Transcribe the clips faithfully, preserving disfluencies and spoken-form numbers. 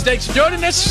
Thanks for joining us.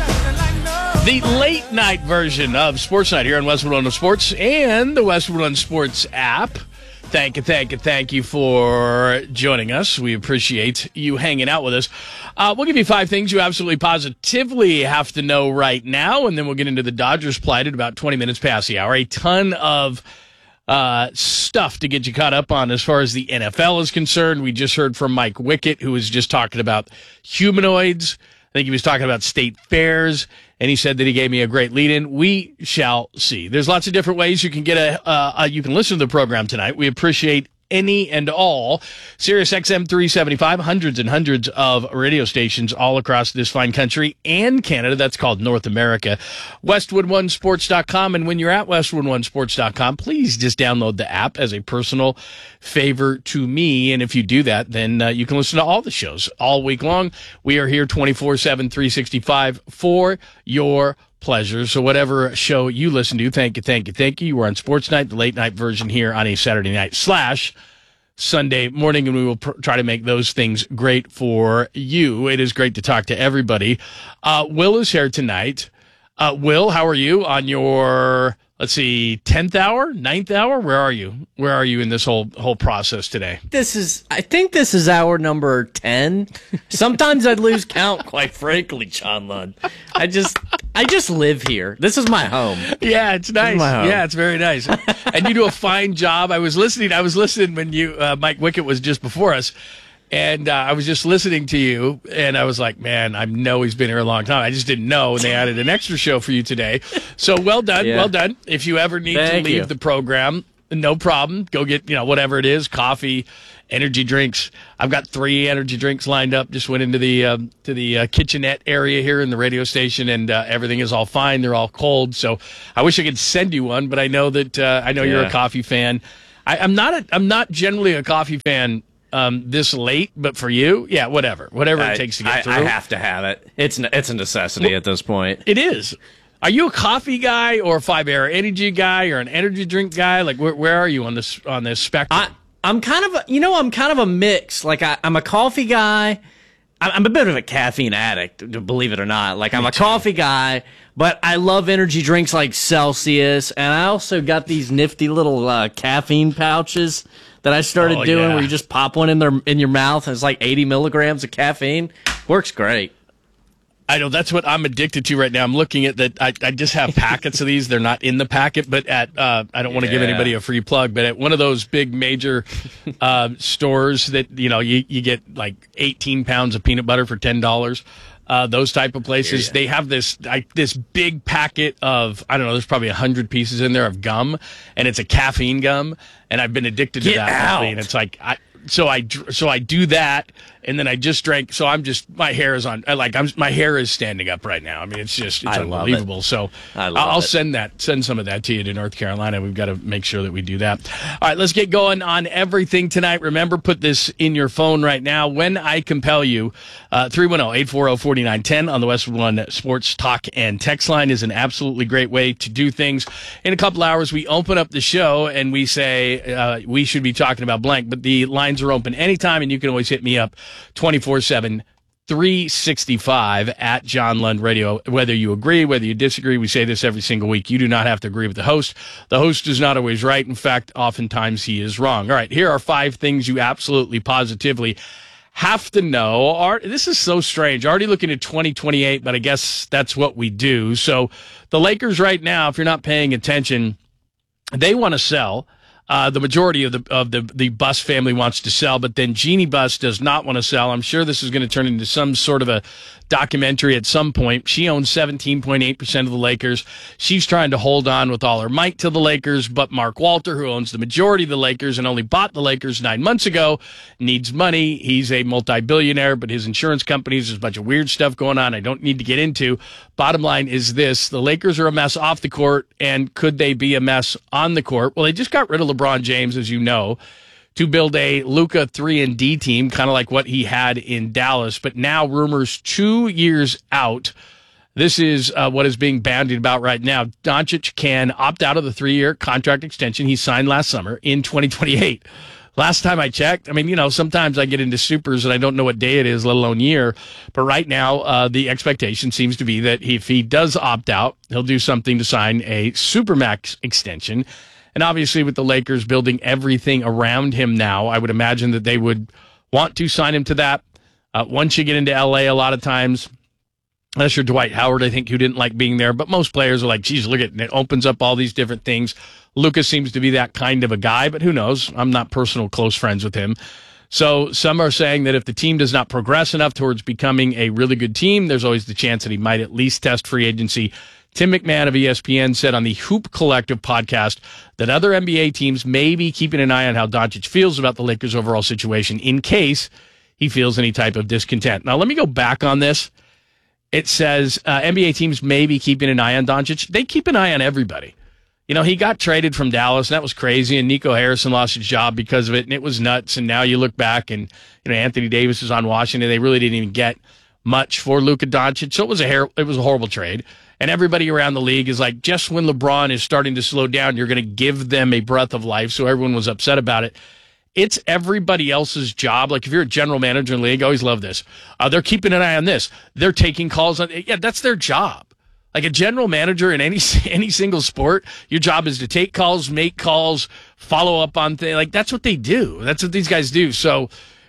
The late night version of Sports Night here on Westwood One Sports and the Westwood One Sports app. Thank you, thank you, thank you for joining us. We appreciate you hanging out with us. Uh, we'll give you five things you absolutely positively have to know right now, and then we'll get into the Dodgers plight at about twenty minutes past the hour. A ton of uh, stuff to get you caught up on as far as the N F L is concerned. We just heard from Mike Wickett, who was just talking about humanoids. I think he was talking about state fairs, and he said that he gave me a great lead-in. We shall see. There's lots of different ways you can get a, uh, a you can listen to the program tonight. We appreciate any and all. Sirius X M three seventy-five, hundreds and hundreds of radio stations all across this fine country and Canada. That's called North America. Westwood One Sports dot com. And when you're at Westwood One Sports dot com, please just download the app as a personal favor to me. And if you do that, then uh, you can listen to all the shows all week long. We are here twenty-four seven, three sixty-five for your pleasure. So whatever show you listen to, thank you, thank you, thank you. We're on Sports Night, the late night version here on a Saturday night slash Sunday morning, and we will pr- try to make those things great for you. It is great to talk to everybody. Uh, Will is here tonight. Uh, Will, how are you on your, let's see, tenth hour, ninth hour? Where are you? Where are you in this whole whole process today? This is, I think this is hour number ten. Sometimes I lose count, quite frankly, John Lund. I just, I just live here. This is my home. Yeah, it's nice. My home. Yeah, it's very nice. And you do a fine job. I was listening. I was listening when you, uh, Mike Wickett was just before us. And uh, I was just listening to you, and I was like, man, I know he's been here a long time. I just didn't know, and they added an extra show for you today. So well done, yeah. well done. If you ever need Thank to leave you. the program, no problem. Go get, you know, whatever it is, coffee, energy drinks. I've got three energy drinks lined up. Just went into the um, to the uh, kitchenette area here in the radio station, and uh, everything is all fine. They're all cold. So I wish I could send you one, but I know that uh, I know yeah. you're a coffee fan. I, I'm not. A, I'm not generally a coffee fan. Um, this late, but for you, yeah, whatever, whatever I, it takes to get I, through. I have to have it. It's it's a necessity well, at this point. It is. Are you a coffee guy or a Five Hour Energy guy or an energy drink guy? Like, where where are you on this on this spectrum? I, I'm kind of, a, you know, I'm kind of a mix. Like, I, I'm a coffee guy. I'm a bit of a caffeine addict, believe it or not. Like, I'm a coffee guy, but I love energy drinks like Celsius, and I also got these nifty little uh, caffeine pouches that I started oh, doing yeah. where you just pop one in their in your mouth, and it's like eighty milligrams of caffeine. Works great. I know that's what I'm addicted to right now. I'm looking at that. I, I just have packets of these. They're not in the packet, but at uh, I don't want to yeah. give anybody a free plug, but at one of those big major uh, stores that you know you, you get like eighteen pounds of peanut butter for ten dollars. Uh, those type of places, yeah. they have this like this big packet of I don't know. There's probably a hundred pieces in there of gum, and it's a caffeine gum, and I've been addicted to Get that out. lately. And it's like I. So I so I do that, and then I just drank. So I'm just my hair is on. Like I'm my hair is standing up right now. I mean, it's just it's I unbelievable. Love it. So I love I'll it. send that send some of that to you to North Carolina. We've got to make sure that we do that. All right, let's get going on everything tonight. Remember, put this in your phone right now. When I compel you, uh, three one zero, eight four zero, four nine one zero on the Westwood One Sports Talk and Text line is an absolutely great way to do things. In a couple hours, we open up the show and we say uh, we should be talking about blank, but the lines are open anytime. And you can always hit me up twenty-four seven, three sixty-five at John Lund Radio. Whether you agree, whether you disagree, we say this every single week. You do not have to agree with the host. The host is not always right. In fact, oftentimes he is wrong. All right, here are five things you absolutely positively have to know. Art, this is so strange. Already looking at twenty twenty-eight, but I guess that's what we do. So the Lakers right now, if you're not paying attention, they want to sell. Uh, the majority of the of the the Buss family wants to sell, but then Jeannie Buss does not want to sell. I'm sure this is going to turn into some sort of a documentary at some point. She owns seventeen point eight percent of the Lakers. She's trying to hold on with all her might to the Lakers, but Mark Walter, who owns the majority of the Lakers and only bought the Lakers nine months ago, needs money. He's a multi-billionaire, but his insurance companies, there's a bunch of weird stuff going on I don't need to get into. Bottom line is this: the Lakers are a mess off the court, and could they be a mess on the court? Well, they just got rid of LeBron James, as you know, to build a Luka three and D team, kind of like what he had in Dallas. But now rumors two years out, this is uh, what is being bandied about right now. Doncic can opt out of the three-year contract extension he signed last summer in twenty twenty-eight. last time I checked, I mean, you know, sometimes I get into supers and I don't know what day it is, let alone year. But right now, uh, the expectation seems to be that if he does opt out, he'll do something to sign a Supermax extension. And obviously, with the Lakers building everything around him now, I would imagine that they would want to sign him to that. Uh, once you get into L A, a lot of times, unless you're Dwight Howard, I think, who didn't like being there. But most players are like, geez, look at it. It opens up all these different things. Lucas seems to be that kind of a guy, but who knows? I'm not personal close friends with him. So some are saying that if the team does not progress enough towards becoming a really good team, there's always the chance that he might at least test free agency. Tim McMahon of E S P N said on the Hoop Collective podcast that other N B A teams may be keeping an eye on how Doncic feels about the Lakers' overall situation in case he feels any type of discontent. Now, let me go back on this. It says uh, N B A teams may be keeping an eye on Doncic. They keep an eye on everybody. You know, he got traded from Dallas, and that was crazy, and Nico Harrison lost his job because of it, and it was nuts. And now you look back, and you know Anthony Davis is on Washington. They really didn't even get much for Luka Doncic, so it was a hair, it was a horrible trade. And everybody around the league is like, just when LeBron is starting to slow down, you're going to give them a breath of life. So everyone was upset about it. It's everybody else's job. Like if you're a general manager in the league, I always love this. Uh, they're keeping an eye on this. They're taking calls on. Yeah, that's their job. Like a general manager in any any single sport, your job is to take calls, make calls, follow up on things. Like that's what they do. That's what these guys do. So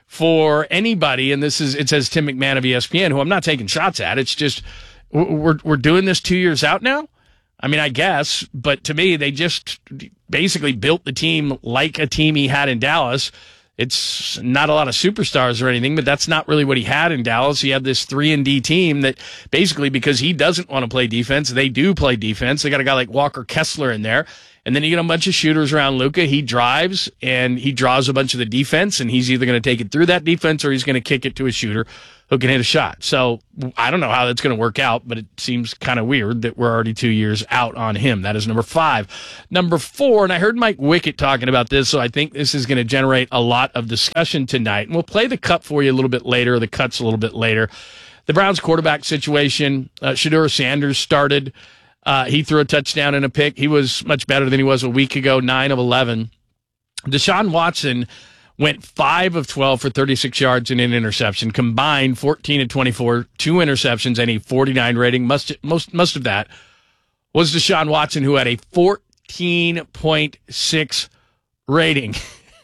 for anybody, and this is it says Tim McMahon of E S P N, who I'm not taking shots at. It's just we're we're doing this two years out now. I mean, I guess, but to me, they just basically built the team like a team he had in Dallas. It's not a lot of superstars or anything, but that's not really what he had in Dallas. He had this three and D team that basically, because he doesn't want to play defense, they do play defense. They got a guy like Walker Kessler in there. And then you get a bunch of shooters around Luka. He drives and he draws a bunch of the defense, and he's either going to take it through that defense or he's going to kick it to a shooter who can hit a shot. So I don't know how that's going to work out, but it seems kind of weird that we're already two years out on him. That is number five. Number four, and I heard Mike Wickett talking about this, so I think this is going to generate a lot of discussion tonight. And we'll play the cut for you a little bit later, the cuts a little bit later. The Browns quarterback situation, uh, Shedeur Sanders started. Uh, he threw a touchdown and a pick. He was much better than he was a week ago, nine of eleven. Deshaun Watson went five of twelve for thirty-six yards and an interception, combined fourteen of twenty-four, two interceptions, and a forty-nine rating. Most, most, most of that was Deshaun Watson, who had a fourteen point six rating.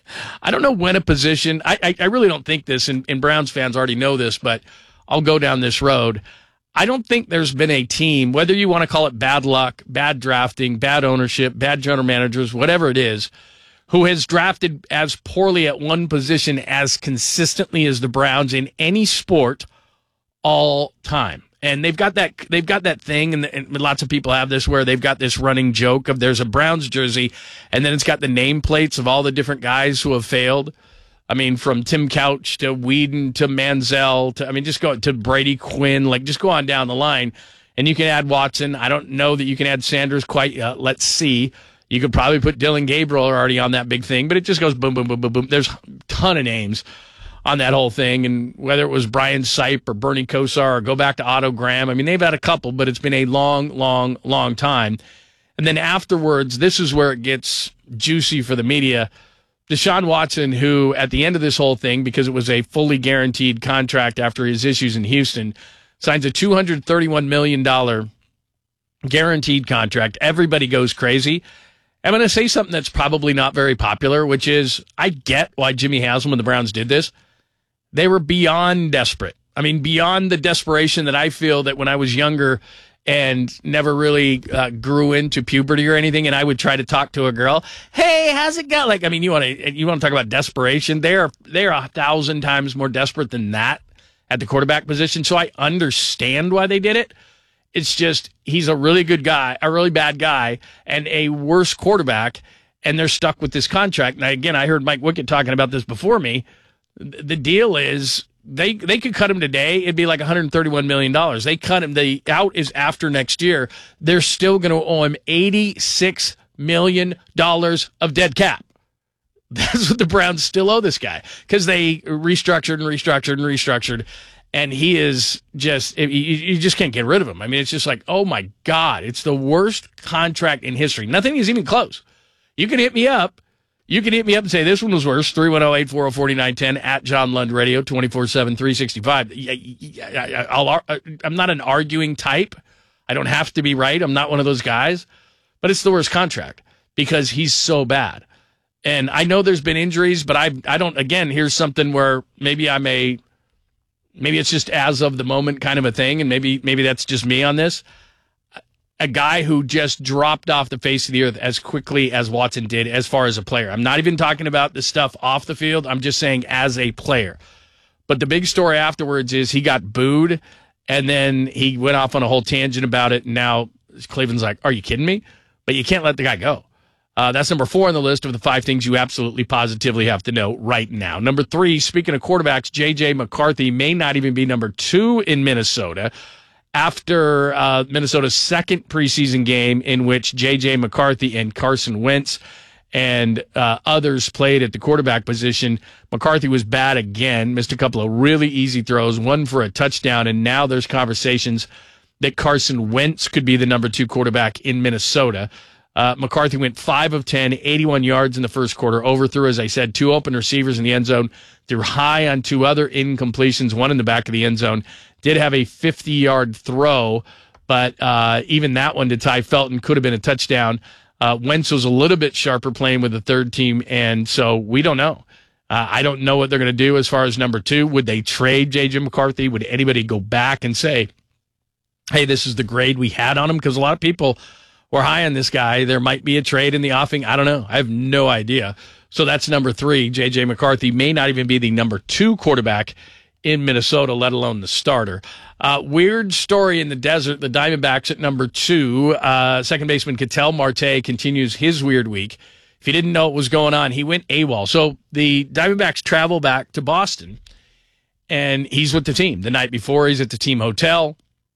I don't know when a position, I, I, I really don't think this, and, and Browns fans already know this, but I'll go down this road. I don't think there's been a team, whether you want to call it bad luck, bad drafting, bad ownership, bad general managers, whatever it is, who has drafted as poorly at one position as consistently as the Browns in any sport all time. And they've got that they've got that thing, and, and lots of people have this, where they've got this running joke of there's a Browns jersey, and then it's got the nameplates of all the different guys who have failed. I mean, from Tim Couch to Whedon to Manziel to, I mean, just go to Brady Quinn, like just go on down the line. And you can add Watson. I don't know that you can add Sanders quite yet. Let's see. You could probably put Dylan Gabriel already on that big thing, but it just goes boom, boom, boom, boom, boom. There's a ton of names on that whole thing. And whether it was Brian Sipe or Bernie Kosar or go back to Otto Graham, I mean, they've had a couple, but it's been a long, long, long time. And then afterwards, this is where it gets juicy for the media. Deshaun Watson, who at the end of this whole thing, because it was a fully guaranteed contract after his issues in Houston, signs a two hundred thirty-one million dollars guaranteed contract. Everybody goes crazy. I'm going to say something that's probably not very popular, which is I get why Jimmy Haslam and the Browns did this. They were beyond desperate. I mean, beyond the desperation that I feel that when I was younger and never really uh, grew into puberty or anything, and I would try to talk to a girl, hey, how's it going? Like, I mean, you want to you want to talk about desperation? They are they are a thousand times more desperate than that at the quarterback position. So I understand why they did it. It's just he's a really good guy, a really bad guy, and a worse quarterback, and they're stuck with this contract. Now, again, I heard Mike Wickett talking about this before me. The deal is, They they could cut him today. It'd be like one hundred thirty-one million dollars. They cut him. The out is after next year. They're still going to owe him eighty-six million dollars of dead cap. That's what the Browns still owe this guy, because they restructured and restructured and restructured. And he is just, you, you just can't get rid of him. I mean, it's just like, oh my God, it's the worst contract in history. Nothing is even close. You can hit me up. You can hit me up and say this one was worse. three one zero, eight four zero, four nine one zero at John Lund Radio, twenty-four seven, three sixty-five. I'll, I'm not an arguing type. I don't have to be right. I'm not one of those guys. But it's the worst contract because he's so bad. And I know there's been injuries, but I I don't, again, here's something where maybe I'm a, maybe it's just as of the moment kind of a thing, and maybe maybe that's just me on this. A guy who just dropped off the face of the earth as quickly as Watson did as far as a player. I'm not even talking about the stuff off the field. I'm just saying as a player. But the big story afterwards is he got booed, and then he went off on a whole tangent about it, and now Cleveland's like, are you kidding me? But you can't let the guy go. Uh, that's number four on the list of the five things you absolutely positively have to know right now. Number three, speaking of quarterbacks, J J. McCarthy may not even be number two in Minnesota after uh, Minnesota's second preseason game in which J J. McCarthy and Carson Wentz and uh, others played at the quarterback position. McCarthy was bad again, missed a couple of really easy throws, one for a touchdown, and now there's conversations that Carson Wentz could be the number two quarterback in Minnesota. Uh, McCarthy went five of ten, eighty-one yards in the first quarter, overthrew, as I said, two open receivers in the end zone, threw high on two other incompletions, one in the back of the end zone, did have a fifty-yard throw, but uh, even that one to Ty Felton could have been a touchdown. Uh, Wentz was a little bit sharper playing with the third team, and so we don't know. Uh, I don't know what they're going to do as far as number two. Would they trade J J. McCarthy? Would anybody go back and say, hey, this is the grade we had on him? Because a lot of people were high on this guy. There might be a trade in the offing. I don't know. I have no idea. So that's number three. J J. McCarthy may not even be the number two quarterback in Minnesota, let alone the starter. Uh, weird story in the desert. The Diamondbacks at number two. Uh, second baseman Ketel Marte continues his weird week. If you didn't know what was going on, he went AWOL. So the Diamondbacks travel back to Boston, and he's with the team. The night before, he's at the team hotel.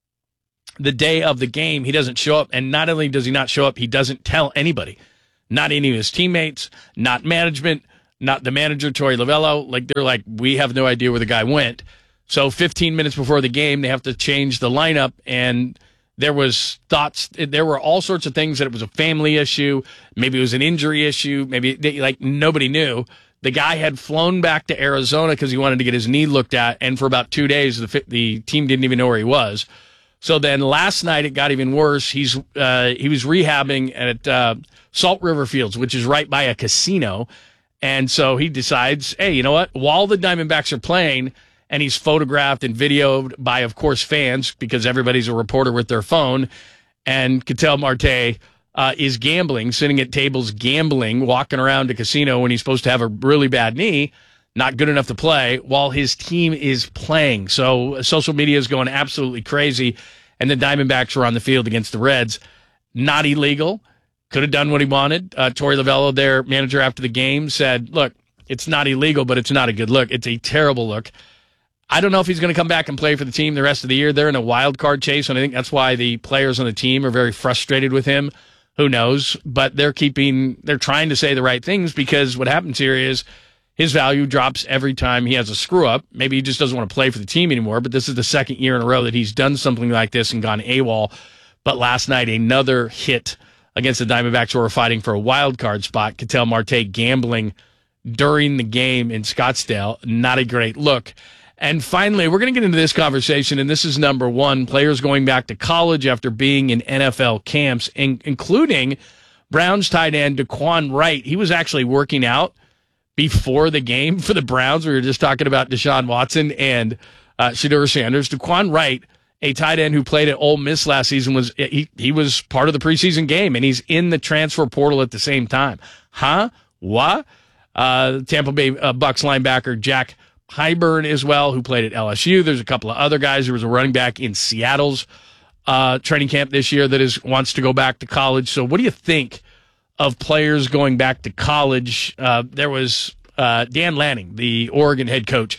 The day of the game, he doesn't show up, and not only does he not show up, he doesn't tell anybody. Not any of his teammates, not management, not the manager, Torey Lovullo. Like, they're like, we have no idea where the guy went. So fifteen minutes before the game, they have to change the lineup, and there was thoughts, there were all sorts of things that it was a family issue, maybe it was an injury issue, maybe, they, like, nobody knew. The guy had flown back to Arizona because he wanted to get his knee looked at, and for about two days, the, the team didn't even know where he was. So then last night it got even worse. He's uh, he was rehabbing at uh, Salt River Fields, which is right by a casino. And so he decides, hey, you know what? While the Diamondbacks are playing, and he's photographed and videoed by, of course, fans, because everybody's a reporter with their phone, and Ketel Marte uh, is gambling, sitting at tables gambling, walking around a casino when he's supposed to have a really bad knee, not good enough to play, while his team is playing. So social media is going absolutely crazy, and the Diamondbacks are on the field against the Reds. Not illegal. Could have done what he wanted. Uh, Torey Lovullo, their manager after the game, said, look, it's not illegal, but it's not a good look. It's a terrible look. I don't know if he's going to come back and play for the team the rest of the year. They're in a wild card chase, and I think that's why the players on the team are very frustrated with him. Who knows? But they're keeping, they're trying to say the right things, because what happens here is his value drops every time he has a screw up. Maybe he just doesn't want to play for the team anymore, but this is the second year in a row that he's done something like this and gone AWOL. But last night, another hit against the Diamondbacks, who were fighting for a wild card spot. Ketel Marte gambling during the game in Scottsdale. Not a great look. And finally, we're going to get into this conversation, and this is number one, players going back to college after being in N F L camps, in, including Browns tight end Daquan Wright. He was actually working out before the game for the Browns. We were just talking about Deshaun Watson and uh, Shedeur Sanders. Daquan Wright, a tight end who played at Ole Miss last season, was he, he was part of the preseason game, and he's in the transfer portal at the same time. Huh? What? Uh, Tampa Bay uh, Bucks linebacker Jack Hyburn as well, who played at L S U. There's a couple of other guys. There was a running back in Seattle's uh, training camp this year that is wants to go back to college. So what do you think of players going back to college? Uh, there was uh, Dan Lanning, the Oregon head coach,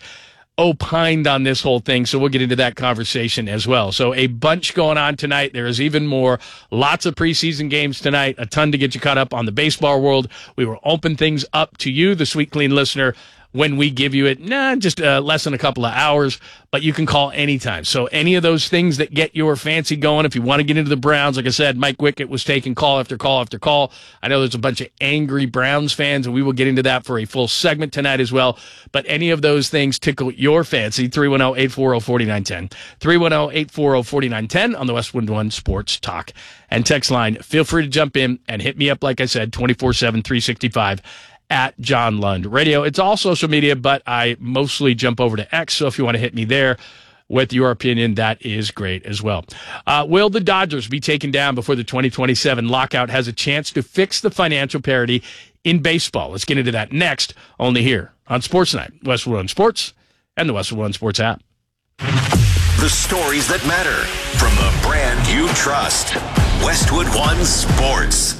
opined on this whole thing, so we'll get into that conversation as well. So a bunch going on tonight. There is even more. Lots of preseason games tonight, a ton to get you caught up on the baseball world. We will open things up to you, the Sweet Clean listener, when we give you it. Nah, just uh, less than a couple of hours, but you can call anytime. So any of those things that get your fancy going, if you want to get into the Browns, like I said, Mike Wickett was taking call after call after call. I know there's a bunch of angry Browns fans, and we will get into that for a full segment tonight as well. But any of those things tickle your fancy, three one zero, eight four zero, four nine one zero. three one zero, eight four zero, four nine one zero on the Westwood One Sports Talk and text line. Feel free to jump in and hit me up, like I said, twenty-four seven, three sixty-five at John Lund Radio. It's all social media, but I mostly jump over to X, so if you want to hit me there with your opinion, that is great as well. Uh, will the Dodgers be taken down before the twenty twenty-seven lockout has a chance to fix the financial parity in baseball? Let's get into that next, only here on Sports Night, Westwood One Sports and the Westwood One Sports app. The stories that matter from the brand you trust. Westwood One Sports.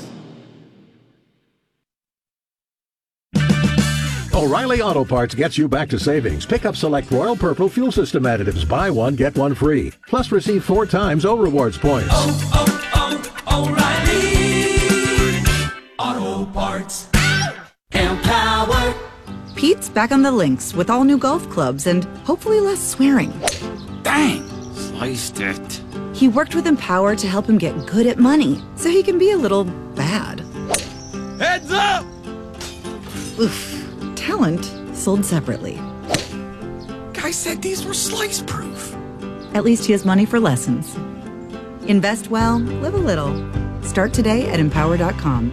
O'Reilly Auto Parts gets you back to savings. Pick up select Royal Purple fuel system additives. Buy one, get one free. Plus receive four times O Rewards points. Oh, oh, oh, O'Reilly Auto Parts. Empower. Pete's back on the links with all new golf clubs and hopefully less swearing. Dang, sliced it. He worked with Empower to help him get good at money so he can be a little bad. Heads up! Oof. Talent sold separately. Guy said these were slice proof. At least he has money for lessons. Invest well, live a little. Start today at empower dot com.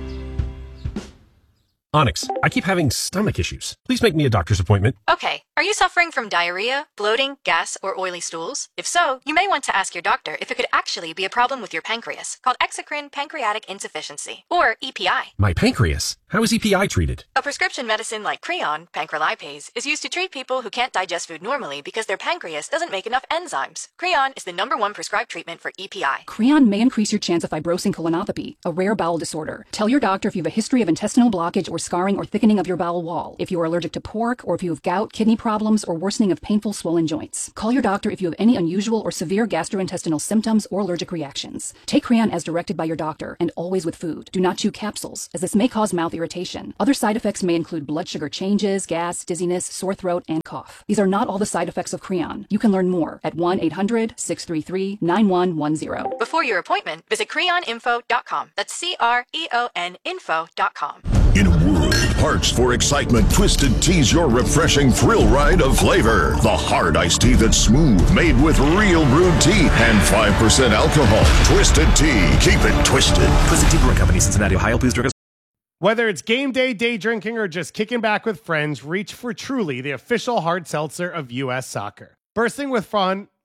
Onyx, I keep having stomach issues. Please make me a doctor's appointment. Okay, are you suffering from diarrhea, bloating, gas, or oily stools? If so, you may want to ask your doctor if it could actually be a problem with your pancreas, called exocrine pancreatic insufficiency, or E P I. My pancreas? How is E P I treated? A prescription medicine like Creon, pancrelipase, is used to treat people who can't digest food normally because their pancreas doesn't make enough enzymes. Creon is the number one prescribed treatment for E P I. Creon may increase your chance of fibrosing colonopathy, a rare bowel disorder. Tell your doctor if you have a history of intestinal blockage or scarring or thickening of your bowel wall, if you are allergic to pork, or if you have gout, kidney problems, or worsening of painful swollen joints. Call your doctor if you have any unusual or severe gastrointestinal symptoms or allergic reactions. Take Creon as directed by your doctor, and always with food. Do not chew capsules, as this may cause mouth irritation. Other side effects may include blood sugar changes, gas, dizziness, sore throat, and cough. These are not all the side effects of Creon. You can learn more at one eight hundred, six three three, nine one one zero. Before your appointment, visit creon info dot com. That's C R E O N info dot com. In a world parched for excitement, Twisted Tea's your refreshing thrill ride of flavor. The hard iced tea that's smooth, made with real brewed tea and five percent alcohol. Twisted Tea. Keep it twisted. Twisted Tea Brewing Company, Cincinnati, Ohio. Please drink. Whether it's game day, day drinking, or just kicking back with friends, reach for Truly, the official hard seltzer of U S soccer. Bursting with fun